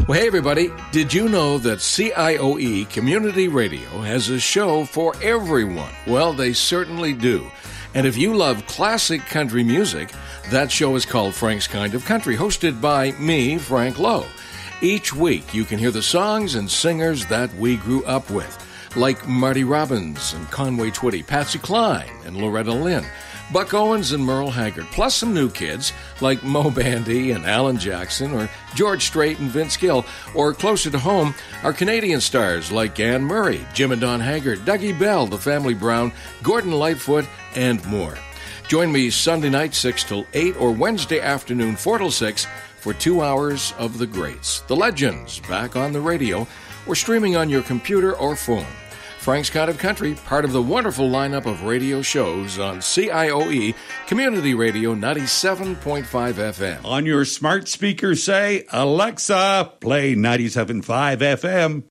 Well, hey, everybody. Did you know that CIOE Community Radio has a show for everyone? Well, they certainly do. And if you love classic country music, that show is called Frank's Kind of Country, hosted by me, Frank Lowe. Each week, you can hear the songs and singers that we grew up with, like Marty Robbins and Conway Twitty, Patsy Cline and Loretta Lynn, Buck Owens and Merle Haggard, plus some new kids like Mo Bandy and Alan Jackson, or George Strait and Vince Gill, or closer to home, our Canadian stars like Anne Murray, Jim and Don Haggard, Dougie Bell, The Family Brown, Gordon Lightfoot, and more. Join me Sunday night 6 till 8 or Wednesday afternoon 4 till 6 for 2 hours of the greats, the legends, back on the radio or streaming on your computer or phone. Frank's Kind of Country, part of the wonderful lineup of radio shows on CIOE Community Radio 97.5 FM. On your smart speaker, say, Alexa, play 97.5 FM.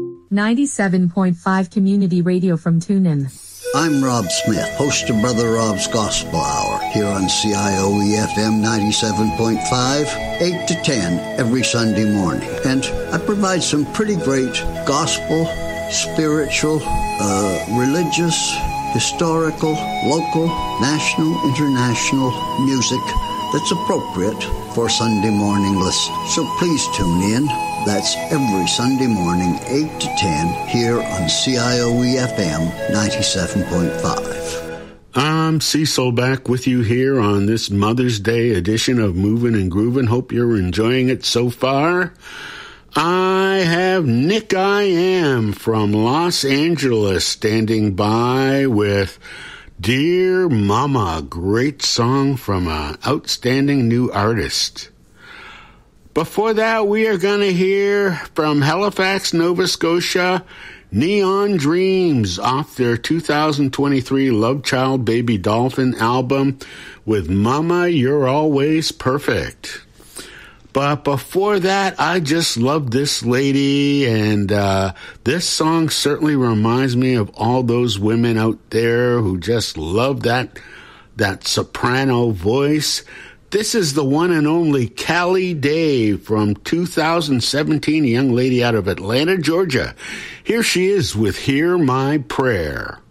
97.5 Community Radio from TuneIn. I'm Rob Smith, host of Brother Rob's Gospel Hour, here on CIOE FM 97.5, 8 to 10 every Sunday morning. And I provide some pretty great gospel, spiritual, religious, historical, local, national, international music that's appropriate for Sunday morning listening. So please tune in. That's every Sunday morning, 8 to 10, here on CIOE FM 97.5. I'm Cecil back with you here on this Mother's Day edition of Movin' and Groovin'. Hope you're enjoying it so far. I have Nick I Am from Los Angeles standing by with Dear Mama, great song from an outstanding new artist. Before that, we are going to hear from Halifax, Nova Scotia, Neon Dreams off their 2023 Love Child Baby Dolphin album with Mama, You're Always Perfect. But before that, I just love this lady, and this song certainly reminds me of all those women out there who just love that soprano voice. This is the one and only Callie Day from 2017, a young lady out of Atlanta, Georgia. Here she is with Hear My Prayer.